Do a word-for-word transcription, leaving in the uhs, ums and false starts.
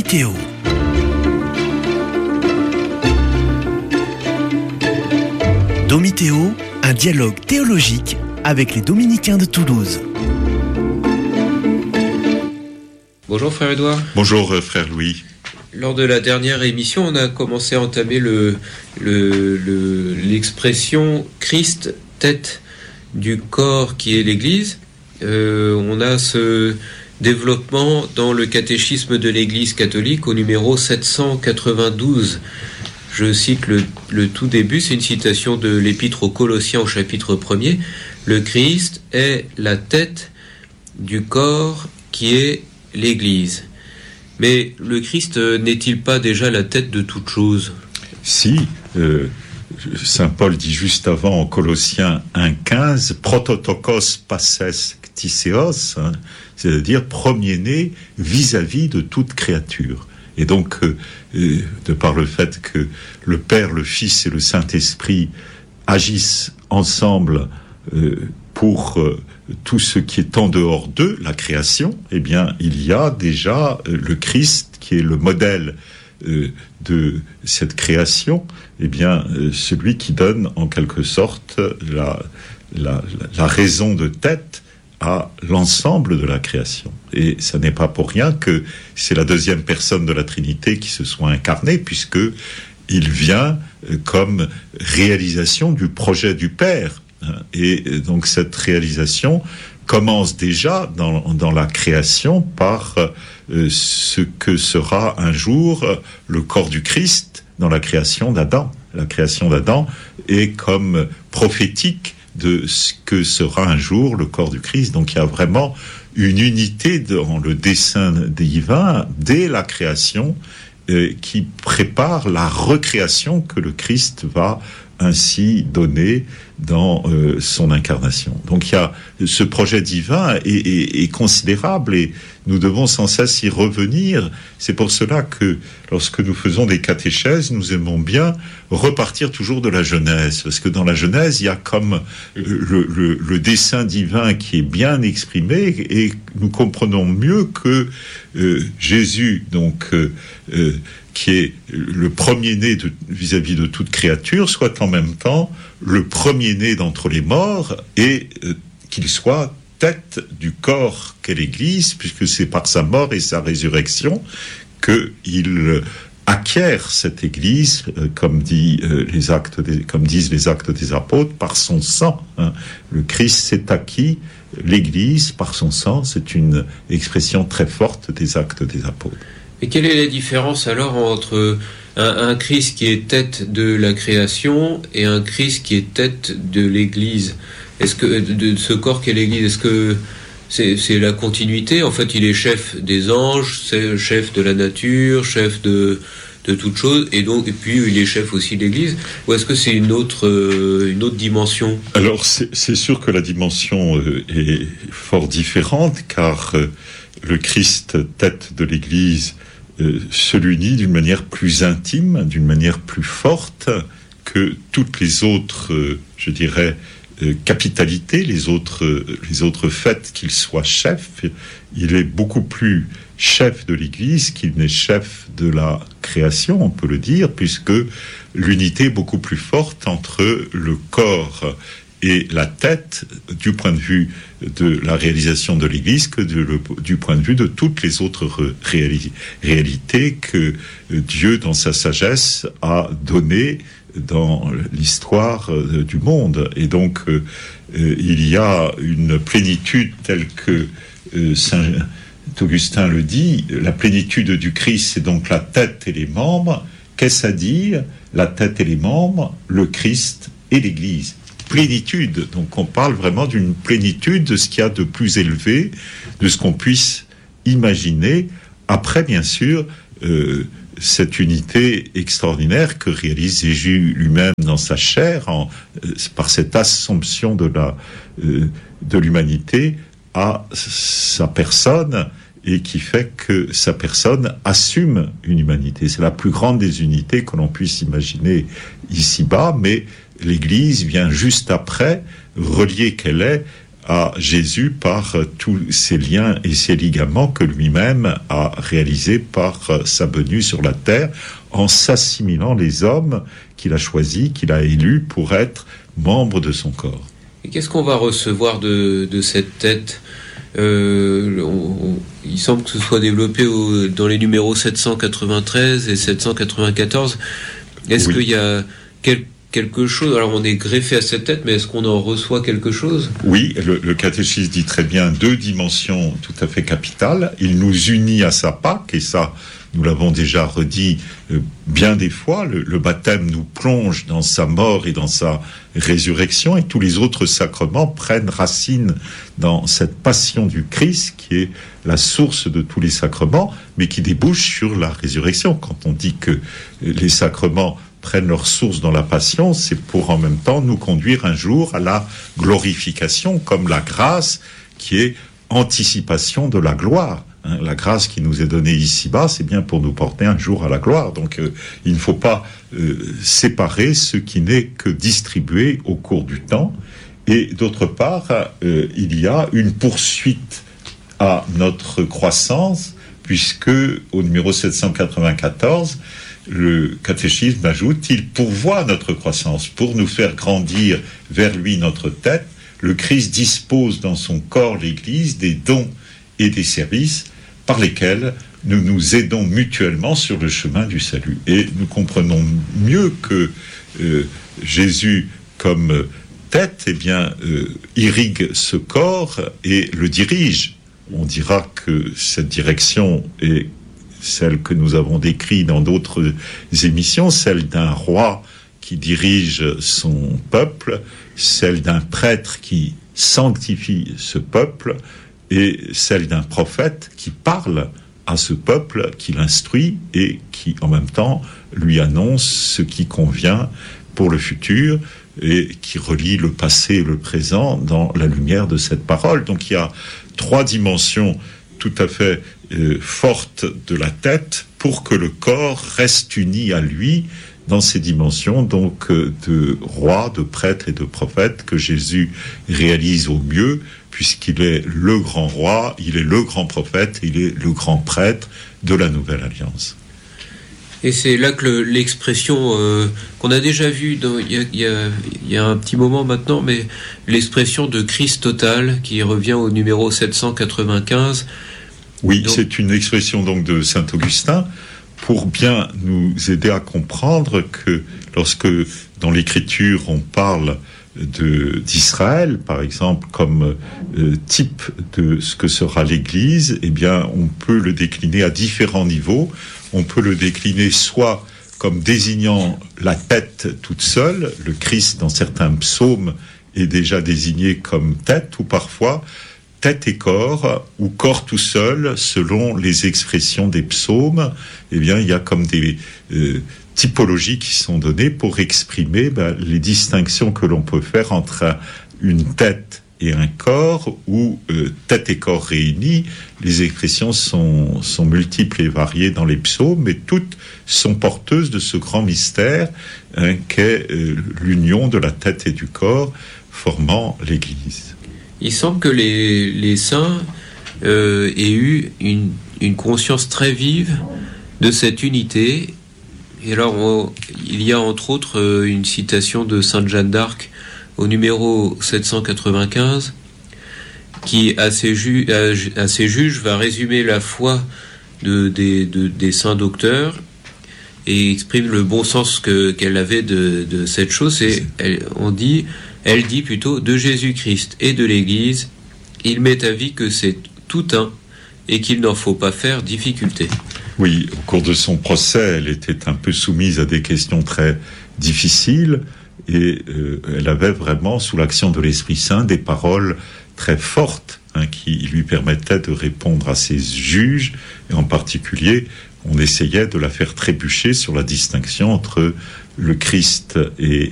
Domitéo. Domitéo, un dialogue théologique avec les dominicains de Toulouse. Bonjour frère Édouard. Bonjour frère Louis. Lors de la dernière émission, on a commencé à entamer le, le, le, l'expression Christ, tête du corps qui est l'Église. Euh, on a ce développement dans le catéchisme de l'Église catholique au numéro sept cent quatre-vingt-douze. Je cite le, le tout début, c'est une citation de l'Épître aux Colossiens au chapitre premier. Le Christ est la tête du corps qui est l'Église. Mais le Christ n'est-il pas déjà la tête de toute chose ? Si, euh, Saint Paul dit juste avant en Colossiens un quinze, prototokos passes ktiseos, hein, c'est-à-dire premier-né vis-à-vis de toute créature. Et donc, euh, de par le fait que le Père, le Fils et le Saint-Esprit agissent ensemble euh, pour euh, tout ce qui est en dehors d'eux, la création, eh bien, il y a déjà euh, le Christ qui est le modèle euh, de cette création, eh bien, euh, celui qui donne en quelque sorte la, la, la raison de tête à l'ensemble de la création. Et ça n'est pas pour rien que c'est la deuxième personne de la Trinité qui se soit incarnée, puisque il vient comme réalisation du projet du Père. Et donc cette réalisation commence déjà dans, dans la création par euh, ce que sera un jour le corps du Christ dans la création d'Adam. La création d'Adam est comme prophétique de ce que sera un jour le corps du Christ. Donc il y a vraiment une unité dans le dessein divin dès la création euh, qui prépare la recréation que le Christ va ainsi donner dans euh, son incarnation. Donc il y a ce projet divin est, est, est considérable et nous devons sans cesse y revenir. C'est pour cela que lorsque nous faisons des catéchèses, nous aimons bien repartir toujours de la Genèse, parce que dans la Genèse, il y a comme le, le, le dessein divin qui est bien exprimé et nous comprenons mieux que euh, Jésus, donc euh, euh, qui est le premier-né de, vis-à-vis de toute créature, soit en même temps le premier-né d'entre les morts et euh, qu'il soit tête du corps qu'est l'Église, puisque c'est par sa mort et sa résurrection qu'il acquiert cette Église, euh, comme, dit, euh, les actes des, comme disent les actes des apôtres, par son sang. Hein. Le Christ s'est acquis l'Église par son sang, c'est une expression très forte des actes des apôtres. Et quelle est la différence alors entre un, un Christ qui est tête de la création et un Christ qui est tête de l'Église ? Est-ce que de ce corps qu'est l'Église, est-ce que c'est, c'est la continuité ? En fait, il est chef des anges, c'est chef de la nature, chef de de toute chose, et donc et puis il est chef aussi de l'Église. Ou est-ce que c'est une autre euh, une autre dimension ? Alors c'est, c'est sûr que la dimension euh, est fort différente, car euh, le Christ tête de l'Église euh, se l'unit d'une manière plus intime, d'une manière plus forte que toutes les autres, euh, je dirais, euh, capitalités, les autres, euh, les autres faits qu'il soit chef. Il est beaucoup plus chef de l'Église qu'il n'est chef de la création, on peut le dire, puisque l'unité est beaucoup plus forte entre le corps et la tête du point de vue de la réalisation de l'Église que de, le, du point de vue de toutes les autres réali- réalités que Dieu, dans sa sagesse, a données dans l'histoire du monde. Et donc, euh, il y a une plénitude telle que euh, Saint Augustin le dit, la plénitude du Christ, c'est donc la tête et les membres. Qu'est-ce à dire ? La tête et les membres, le Christ et l'Église. Plénitude, donc on parle vraiment d'une plénitude de ce qu'il y a de plus élevé, de ce qu'on puisse imaginer. Après, bien sûr, euh, cette unité extraordinaire que réalise Jésus lui-même dans sa chair, en, euh, par cette assomption de, la, euh, de l'humanité à sa personne, et qui fait que sa personne assume une humanité. C'est la plus grande des unités que l'on puisse imaginer ici-bas, mais l'Église vient juste après, reliée qu'elle est à Jésus par tous ces liens et ces ligaments que lui-même a réalisés par sa venue sur la terre, en s'assimilant les hommes qu'il a choisis, qu'il a élus pour être membres de son corps. Et qu'est-ce qu'on va recevoir de, de cette tête ? euh, on, on, Il semble que ce soit développé au, dans les numéros sept cent quatre-vingt-treize et sept cent quatre-vingt-quatorze. Est-ce oui. qu'il y a quel, quelque chose ? Alors on est greffé à cette tête, mais est-ce qu'on en reçoit quelque chose ? Oui, le, le catéchisme dit très bien deux dimensions tout à fait capitales. Il nous unit à sa Pâque, et ça, nous l'avons déjà redit euh, bien des fois, le, le baptême nous plonge dans sa mort et dans sa résurrection, et tous les autres sacrements prennent racine dans cette passion du Christ qui est la source de tous les sacrements, mais qui débouche sur la résurrection. Quand on dit que les sacrements prennent leur source dans la passion, c'est pour en même temps nous conduire un jour à la glorification, comme la grâce qui est anticipation de la gloire. Hein, la grâce qui nous est donnée ici-bas, c'est bien pour nous porter un jour à la gloire. Donc euh, il ne faut pas euh, séparer ce qui n'est que distribué au cours du temps. Et d'autre part, euh, il y a une poursuite à notre croissance, puisque au numéro sept cent quatre-vingt-quatorze, le catéchisme ajoute, il pourvoit notre croissance pour nous faire grandir vers lui notre tête. Le Christ dispose dans son corps l'Église des dons et des services par lesquels nous nous aidons mutuellement sur le chemin du salut. Et nous comprenons mieux que euh, Jésus, comme tête, eh bien, euh, irrigue ce corps et le dirige. On dira que cette direction est celle que nous avons décrite dans d'autres émissions, celle d'un roi qui dirige son peuple, celle d'un prêtre qui sanctifie ce peuple, et celle d'un prophète qui parle à ce peuple, qui l'instruit et qui, en même temps, lui annonce ce qui convient pour le futur et qui relie le passé et le présent dans la lumière de cette parole. Donc il y a trois dimensions tout à fait euh, fortes de la tête pour que le corps reste uni à lui dans ces dimensions donc euh, de roi, de prêtre et de prophète que Jésus réalise au mieux, puisqu'il est le grand roi, il est le grand prophète, il est le grand prêtre de la Nouvelle Alliance. Et c'est là que le, l'expression euh, qu'on a déjà vue il y, y, y a un petit moment maintenant, mais l'expression de Christ total qui revient au numéro sept cent quatre-vingt-quinze. Oui, donc, c'est une expression donc de saint Augustin pour bien nous aider à comprendre que lorsque dans l'Écriture on parle de, d'Israël, par exemple, comme euh, type de ce que sera l'Église, eh bien, on peut le décliner à différents niveaux. On peut le décliner soit comme désignant la tête toute seule, le Christ dans certains psaumes est déjà désigné comme tête, ou parfois tête et corps, ou corps tout seul, selon les expressions des psaumes. Eh bien, il y a comme des euh, typologies qui sont données pour exprimer ben, les distinctions que l'on peut faire entre une tête et un corps, ou euh, tête et corps réunis. Les expressions sont, sont multiples et variées dans les psaumes, mais toutes sont porteuses de ce grand mystère hein, qu'est euh, l'union de la tête et du corps formant l'Église. Il semble que les, les saints euh, aient eu une, une conscience très vive de cette unité. Et alors, on, il y a entre autres euh, une citation de Sainte Jeanne d'Arc au numéro sept cent quatre-vingt-quinze, qui, à ses, ju- à, à ses juges, va résumer la foi de, des, de, des saints docteurs et exprime le bon sens que, qu'elle avait de, de cette chose. Et elle, on dit, elle dit plutôt de Jésus-Christ et de l'Église, il m'est avis que c'est tout un et qu'il n'en faut pas faire difficulté. Oui, au cours de son procès, elle était un peu soumise à des questions très difficiles. Et euh, elle avait vraiment, sous l'action de l'Esprit Saint, des paroles très fortes hein, qui lui permettaient de répondre à ses juges. Et en particulier, on essayait de la faire trébucher sur la distinction entre le Christ et